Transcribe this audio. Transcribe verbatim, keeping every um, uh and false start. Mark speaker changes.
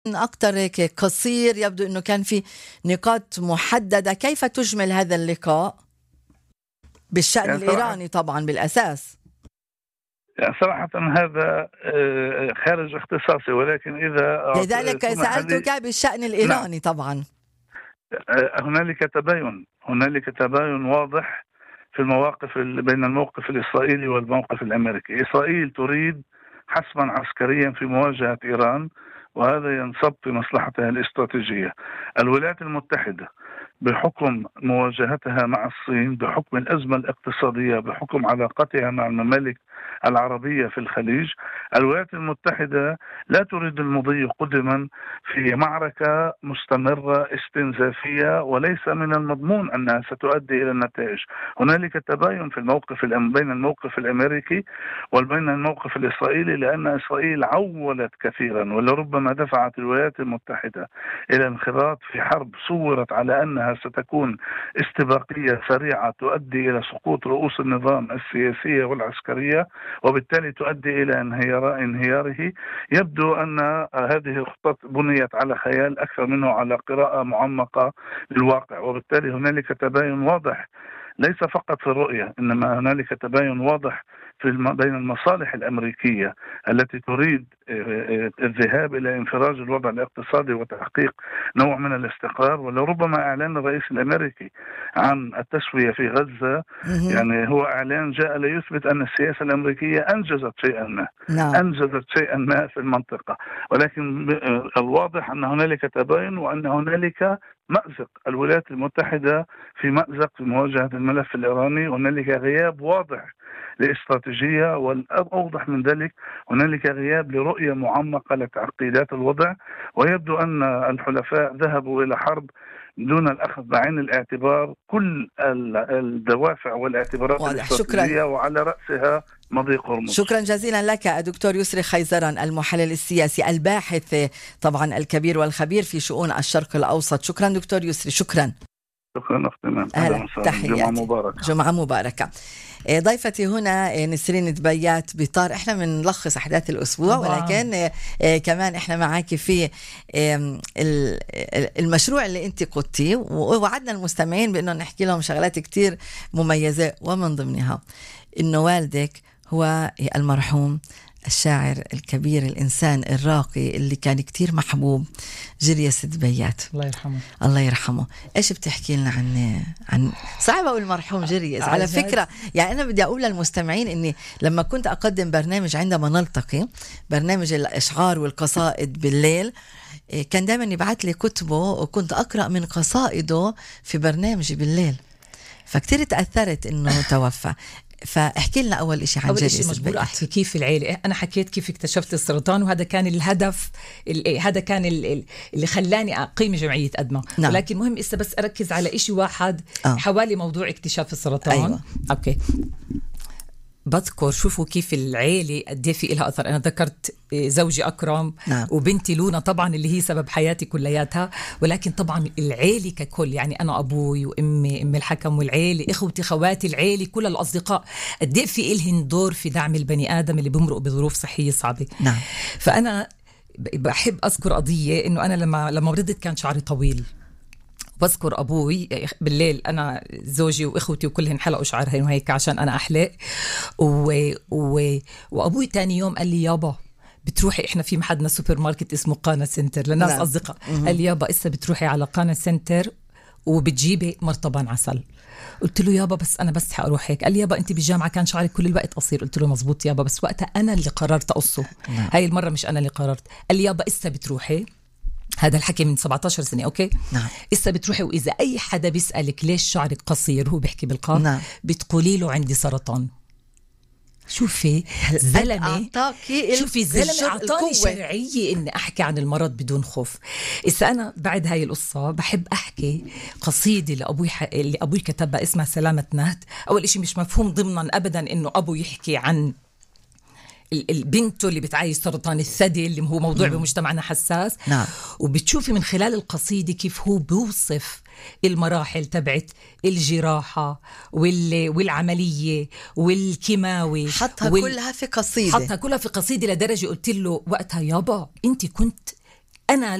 Speaker 1: أكتر هيك قصير، يبدو أنه كان في نقاط محددة. كيف تجمل هذا اللقاء بالشأن
Speaker 2: يعني
Speaker 1: الإيراني طبعا بالأساس؟
Speaker 2: يعني صراحة هذا خارج اختصاصي، ولكن إذا
Speaker 1: لذلك سألتك بالشأن الإيراني. نعم. طبعا
Speaker 2: هنالك تباين هنالك تباين واضح في المواقف بين الموقف الإسرائيلي والموقف الأمريكي. إسرائيل تريد حسما عسكريا في مواجهة إيران، وهذا ينصب في مصلحتها الاستراتيجية. الولايات المتحدة بحكم مواجهتها مع الصين، بحكم الأزمة الاقتصادية، بحكم علاقتها مع الممالك العربية في الخليج، الولايات المتحدة لا تريد المضي قدما في معركة مستمرة استنزافية، وليس من المضمون أنها ستؤدي إلى النتائج. هنالك تباين في الموقف بين الموقف الأمريكي وبين الموقف الإسرائيلي، لأن إسرائيل عولت كثيرا ولربما دفعت الولايات المتحدة إلى انخراط في حرب صورت على أنها ستكون استباقية سريعة تؤدي إلى سقوط رؤوس النظام السياسية والعسكرية، وبالتالي تؤدي إلى انهيار انهياره. يبدو أن هذه الخطط بنيت على خيال أكثر منه على قراءة معمقة للواقع، وبالتالي هنالك تباين واضح ليس فقط في الرؤية، إنما هنالك تباين واضح في بين المصالح الأمريكية التي تريد الذهاب إلى انفراج الوضع الاقتصادي وتحقيق نوع من الاستقرار، ولربما إعلان الرئيس الأمريكي عن التسوية في غزة يعني هو إعلان جاء ليثبت أن السياسة الأمريكية أنجزت شيئا ما
Speaker 1: نعم.
Speaker 2: أنجزت شيئا ما في المنطقة، ولكن الواضح أن هنالك تباين وأن هنالك مأزق. الولايات المتحدة في مأزق في مواجهة الملف الإيراني، هنالك غياب واضح لاستراتيجية، والأوضح من ذلك هنالك غياب لرؤية معمقة لتعقيدات الوضع. ويبدو أن الحلفاء ذهبوا إلى حرب دون الأخذ بعين الاعتبار كل الدوافع والاعتبارات الاستراتيجية، شكراً. وعلى رأسها مضيق هرمز.
Speaker 1: شكرا جزيلا لك دكتور يسري خيزران، المحلل السياسي الباحث طبعا الكبير والخبير في شؤون الشرق الأوسط. شكرا دكتور يسري. شكرا.
Speaker 2: شكرا أختنا.
Speaker 1: أهلا. تحياتي.
Speaker 2: جمعة مباركة.
Speaker 1: جمعة مباركة. ضيفتي هنا نسرين دبيات بطار. احنا بنلخص احداث الاسبوع، ولكن كمان احنا معاكي في المشروع اللي انت قدتيه، ووعدنا المستمعين بانه نحكي لهم شغلات كتير مميزة، ومن ضمنها انه والدك هو المرحوم الشاعر الكبير الإنسان الراقي اللي كان كتير محبوب، جريس دبيات،
Speaker 3: الله يرحمه.
Speaker 1: الله يرحمه. إيش بتحكي لنا عن عن صعبة والمرحوم جريس؟ على فكرة يعني أنا بدي أقول للمستمعين إني لما كنت أقدم برنامج عندما نلتقي، برنامج الأشعار والقصائد بالليل، كان دائما يبعث لي كتبه وكنت أقرأ من قصائده في برنامجي بالليل، فكتير تأثرت إنه توفى. فاحكي لنا أول إشي عن جريس.
Speaker 3: أول إشي مجبور أحكي كيف العيلة. أنا حكيت كيف اكتشفت السرطان، وهذا كان الهدف، هذا كان اللي خلاني أقيم جمعية أدمى. نعم. ولكن مهم إسا بس أركز على إشي واحد آه. حوالي موضوع اكتشاف السرطان.
Speaker 1: أيوة.
Speaker 3: أوكي. بذكر شوفوا كيف العيلة قد ايه في لها أثر. أنا ذكرت زوجي أكرم. نعم. وبنتي لونا طبعا اللي هي سبب حياتي كلياتها، ولكن طبعا العيلة ككل، يعني أنا أبوي وأمي أم الحكم والعيلة، إخوتي خواتي العيلة كل الأصدقاء قد ايه في إلهن دور في دعم البني آدم اللي بمرق بظروف صحية صعبة.
Speaker 1: نعم.
Speaker 3: فأنا بحب أذكر قضية إنه أنا لما لما مرضت كان شعري طويل، بذكر أبوي بالليل، أنا زوجي وإخوتي وكلهن حلقوا شعرهن وهيك عشان أنا أحلق، و... و... وأبوي تاني يوم قال لي يابا بتروحي، إحنا في محدنا سوبر ماركت اسمه قانا سنتر لناس نعم. أصدقاء. قال لي يابا إسا بتروحي على قانا سنتر وبتجيبي مرطبان عسل. قلت له يابا بس أنا بس حأروح هيك. قال لي يابا أنت بالجامعة كان شعرك كل الوقت قصير. قلت له مزبوط يابا، بس وقتها أنا اللي قررت أقصه. نعم. هاي المرة مش أنا اللي قررت. قال لي يابا إسا بتروحي، هذا الحكي من سبعة عشر سنة. أوكي.
Speaker 1: نعم.
Speaker 3: إسا بتروحي، وإذا أي حدا بيسألك ليش شعرك قصير، هو بيحكي بالقاف. نعم. بتقولي له عندي سرطان. شوفي زلمة، شوفي زلمة أعطاني شرعية إني أحكي عن المرض بدون خوف. إذا أنا بعد هاي القصة بحب أحكي قصيدة لأبوي ح... اللي أبوي كتبها اسمها سلامة نهد. أول إشي مش مفهوم ضمنا أبدا إنه أبو يحكي عن البنت اللي بتعايش سرطان الثدي اللي هو موضوع مم. بمجتمعنا حساس.
Speaker 1: نعم.
Speaker 3: وبتشوفي من خلال القصيدة كيف هو بيوصف المراحل تبعت الجراحة والعملية والكيماوي،
Speaker 1: حطها
Speaker 3: وال...
Speaker 1: كلها في قصيدة،
Speaker 3: حطها كلها في قصيدة لدرجة قلت له وقتها يابا انت كنت أنا